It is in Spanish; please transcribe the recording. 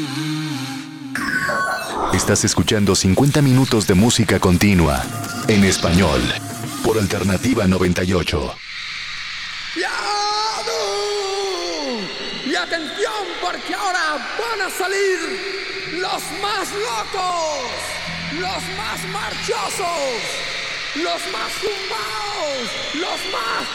Estás escuchando 50 minutos de música continua en español por Alternativa 98. Y atención, porque ahora van a salir los más locos, los más marchosos, los más zumbaos, los más